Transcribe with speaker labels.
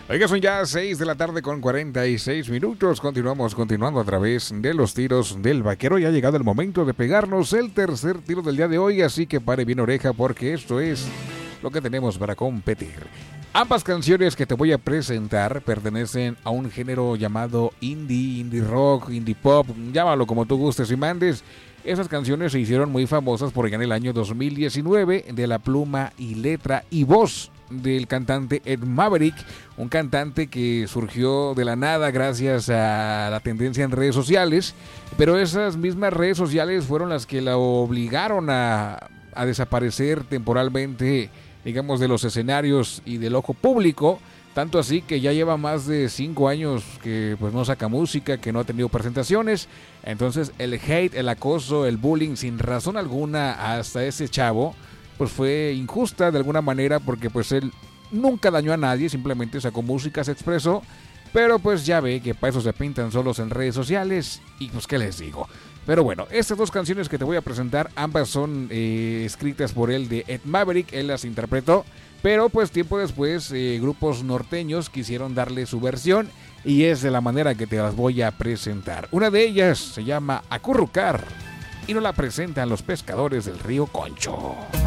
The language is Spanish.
Speaker 1: Oiga, son ya 6 de la tarde con 46 minutos. Continuando a través de los tiros del vaquero. Ya ha llegado el momento de pegarnos el tercer tiro del día de hoy, así que pare bien oreja porque esto es lo que tenemos para competir. Ambas canciones que te voy a presentar pertenecen a un género llamado indie rock, indie pop, llámalo como tú gustes y mandes. Esas canciones se hicieron muy famosas por allá en el año 2019 de la pluma y letra y voz del cantante Ed Maverick, un cantante que surgió de la nada gracias a la tendencia en redes sociales, pero esas mismas redes sociales fueron las que la obligaron a desaparecer temporalmente, digamos, de los escenarios y del ojo público, tanto así que ya lleva más de 5 años que pues no saca música, que no ha tenido presentaciones. Entonces el hate, el acoso, el bullying sin razón alguna hasta ese chavo pues fue injusta de alguna manera, porque pues él nunca dañó a nadie, simplemente sacó música, se expresó, pero pues ya ve que para eso se pintan solos en redes sociales y pues qué les digo. Pero bueno, estas dos canciones que te voy a presentar, ambas son escritas por él de Ed Maverick, él las interpretó, pero pues tiempo después grupos norteños quisieron darle su versión y es de la manera que te las voy a presentar. Una de ellas se llama Acurrucar y nos la presentan los pescadores del río Concho.